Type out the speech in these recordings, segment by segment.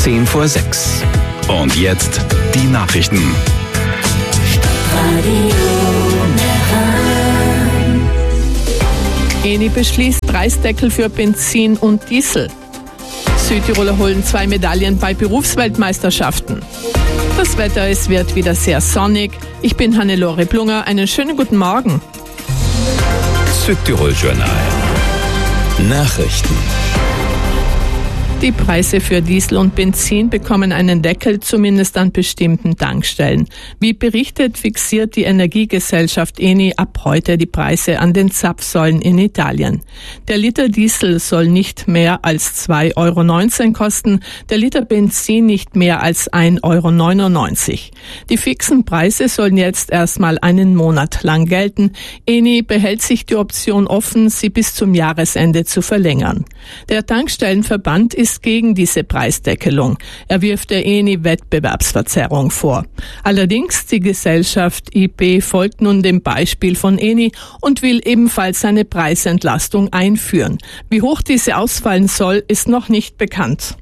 6:10. Und jetzt die Nachrichten. Eni beschließt Preisdeckel für Benzin und Diesel. Südtiroler holen 2 Medaillen bei Berufsweltmeisterschaften. Das Wetter, es wird wieder sehr sonnig. Ich bin Hannelore Blunger. Einen schönen guten Morgen. Südtirol Journal. Nachrichten. Die Preise für Diesel und Benzin bekommen einen Deckel, zumindest an bestimmten Tankstellen. Wie berichtet, fixiert die Energiegesellschaft Eni ab heute die Preise an den Zapfsäulen in Italien. Der Liter Diesel soll nicht mehr als 2,19 € kosten, der Liter Benzin nicht mehr als 1,99 €. Die fixen Preise sollen jetzt erstmal einen Monat lang gelten. Eni behält sich die Option offen, sie bis zum Jahresende zu verlängern. Der Tankstellenverband ist gegen diese Preisdeckelung. Er wirft der Eni Wettbewerbsverzerrung vor. Allerdings die Gesellschaft IP folgt nun dem Beispiel von Eni und will ebenfalls eine Preisentlastung einführen. Wie hoch diese ausfallen soll, ist noch nicht bekannt.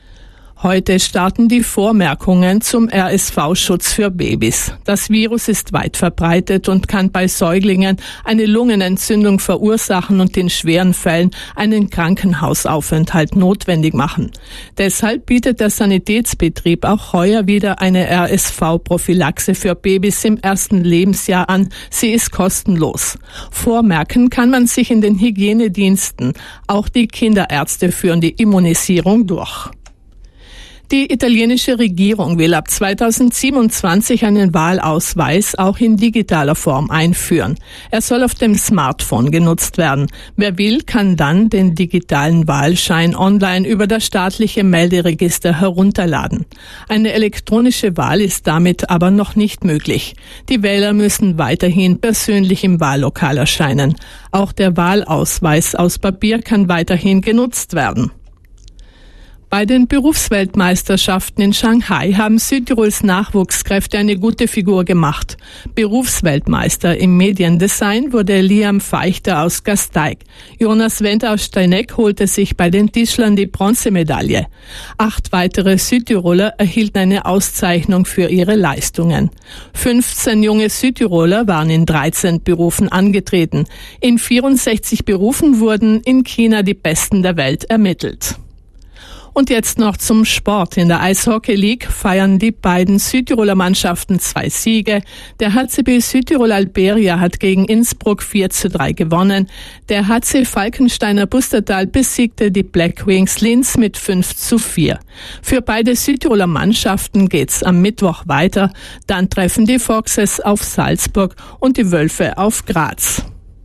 Heute starten die Vormerkungen zum RSV-Schutz für Babys. Das Virus ist weit verbreitet und kann bei Säuglingen eine Lungenentzündung verursachen und in schweren Fällen einen Krankenhausaufenthalt notwendig machen. Deshalb bietet der Sanitätsbetrieb auch heuer wieder eine RSV-Prophylaxe für Babys im ersten Lebensjahr an. Sie ist kostenlos. Vormerken kann man sich in den Hygienediensten. Auch die Kinderärzte führen die Immunisierung durch. Die italienische Regierung will ab 2027 einen Wahlausweis auch in digitaler Form einführen. Er soll auf dem Smartphone genutzt werden. Wer will, kann dann den digitalen Wahlschein online über das staatliche Melderegister herunterladen. Eine elektronische Wahl ist damit aber noch nicht möglich. Die Wähler müssen weiterhin persönlich im Wahllokal erscheinen. Auch der Wahlausweis aus Papier kann weiterhin genutzt werden. Bei den Berufsweltmeisterschaften in Shanghai haben Südtirols Nachwuchskräfte eine gute Figur gemacht. Berufsweltmeister im Mediendesign wurde Liam Feichter aus Gasteig. Jonas Wendt aus Steineck holte sich bei den Tischlern die Bronzemedaille. 8 weitere Südtiroler erhielten eine Auszeichnung für ihre Leistungen. 15 junge Südtiroler waren in 13 Berufen angetreten. In 64 Berufen wurden in China die Besten der Welt ermittelt. Und jetzt noch zum Sport. In der Eishockey League feiern die beiden Südtiroler Mannschaften 2 Siege. Der HCB Südtirol Alberia hat gegen Innsbruck 4:3 gewonnen. Der HC Falkensteiner Bustertal besiegte die Black Wings Linz mit 5:4. Für beide Südtiroler Mannschaften geht's am Mittwoch weiter. Dann treffen die Foxes auf Salzburg und die Wölfe auf Graz.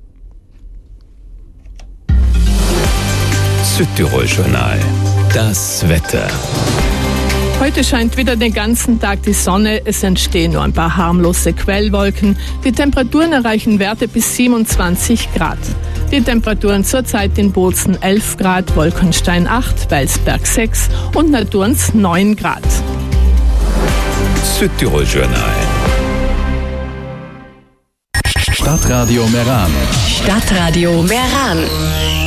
Südtirol Journal. Das Wetter. Heute scheint wieder den ganzen Tag die Sonne. Es entstehen nur ein paar harmlose Quellwolken. Die Temperaturen erreichen Werte bis 27 Grad. Die Temperaturen zurzeit in Bozen 11 Grad, Wolkenstein 8, Welsberg 6 und Naturns 9 Grad. Südtirol Journal. Stadtradio Meran. Stadtradio Meran.